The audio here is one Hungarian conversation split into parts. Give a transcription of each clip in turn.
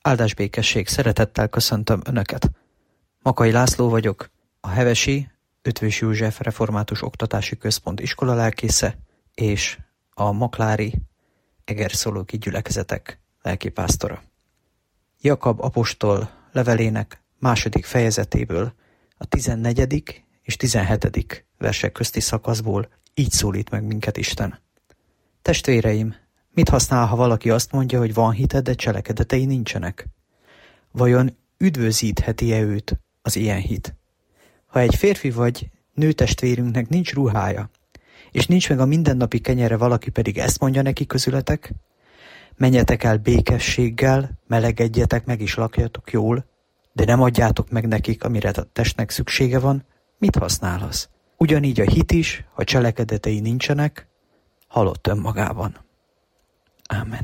Áldás békesség, szeretettel köszöntöm Önöket. Makai László vagyok, a Hevesi Eötvös József Református Oktatási Központ iskolalelkésze és a maklári egerszolóki gyülekezetek lelkipásztora. Jakab apostol levelének 2. fejezetéből a 14. és 17. versek közti szakaszból így szólít meg minket Isten. Testvéreim, mit használ, ha valaki azt mondja, hogy van hite, de cselekedetei nincsenek? Vajon üdvözítheti-e őt az ilyen hit? Ha egy férfi vagy nőtestvérünknek nincs ruhája, és nincs meg a mindennapi kenyere, valaki pedig ezt mondja neki közületek, menjetek el békességgel, melegedjetek meg és lakjatok jól, de nem adjátok meg nekik, amire a testnek szüksége van, mit használ az? Ugyanígy a hit is, ha cselekedetei nincsenek, halott önmagában. Ámen.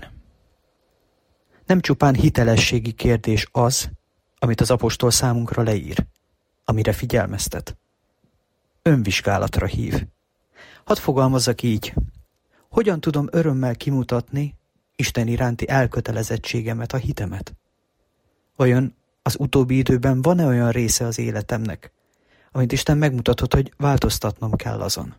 Nem csupán hitelességi kérdés az, amit az apostol számunkra leír, amire figyelmeztet. Önvizsgálatra hív. Hadd fogalmazzak így. Hogyan tudom örömmel kimutatni Isten iránti elkötelezettségemet, a hitemet? Vajon az utóbbi időben van-e olyan része az életemnek, amit Isten megmutatott, hogy változtatnom kell azon?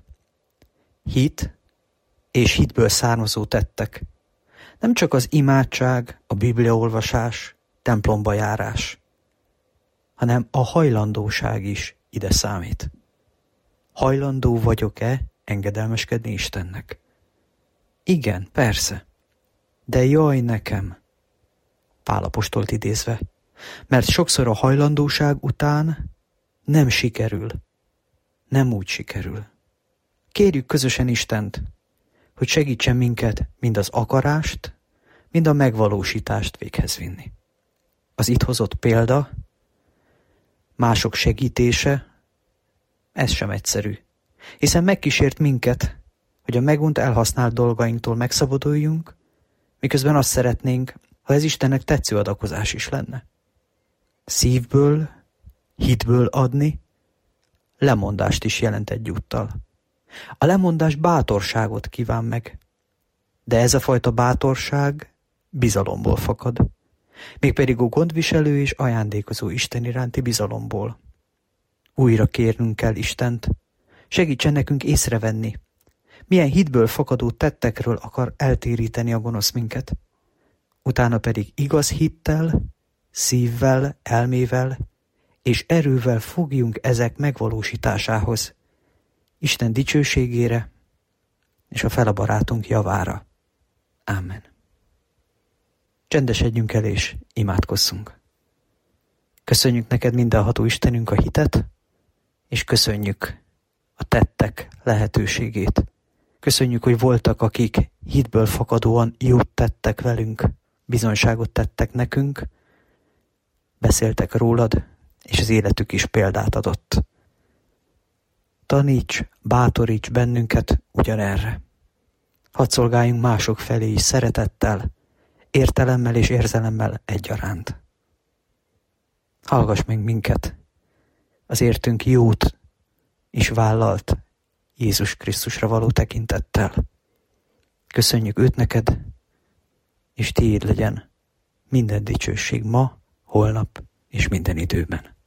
Hit és hitből származó tettek. Nem csak az imádság, a bibliaolvasás, templomba járás, hanem a hajlandóság is ide számít. Hajlandó vagyok-e engedelmeskedni Istennek? Igen, persze. De jaj nekem, Pál apostolt idézve, mert sokszor a hajlandóság után nem sikerül, nem úgy sikerül. Kérjük közösen Istent, hogy segítsen minket mind az akarást, mind a megvalósítást véghez vinni. Az itt hozott példa, mások segítése, ez sem egyszerű, hiszen megkísért minket, hogy a megunt elhasznált dolgainktól megszabaduljunk, miközben azt szeretnénk, ha ez Istennek tetsző adakozás is lenne. Szívből, hitből adni, lemondást is jelent egyúttal. A lemondás bátorságot kíván meg, de ez a fajta bátorság bizalomból fakad, mégpedig a gondviselő és ajándékozó Isten iránti bizalomból. Újra kérnünk kell Istent, segítsen nekünk észrevenni, milyen hitből fakadó tettekről akar eltéríteni a gonosz minket. Utána pedig igaz hittel, szívvel, elmével és erővel fogjunk ezek megvalósításához, Isten dicsőségére és a fele barátunk javára. Ámen. Csendesedjünk el és imádkozzunk. Köszönjük neked, mindenható Istenünk, a hitet, és köszönjük a tettek lehetőségét. Köszönjük, hogy voltak, akik hitből fakadóan jót tettek velünk, bizonyságot tettek nekünk, beszéltek rólad, és az életük is példát adott. Taníts, bátoríts bennünket ugyanerre. Hadd szolgáljunk mások felé is szeretettel, értelemmel és érzelemmel egyaránt. Hallgass meg minket, az értünk jót is vállalt Jézus Krisztusra való tekintettel. Köszönjük őt neked, és tiéd legyen minden dicsőség ma, holnap és minden időben.